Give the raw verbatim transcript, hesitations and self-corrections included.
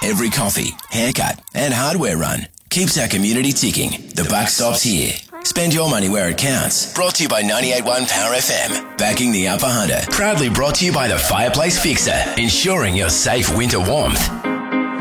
Every coffee, haircut and hardware run keeps our community ticking. The buck stops here. Spend your money where it counts. Brought to you by ninety-eight point one Power F M. Backing the Upper Hunter. Proudly brought to you by the Fireplace Fixer. Ensuring your safe winter warmth.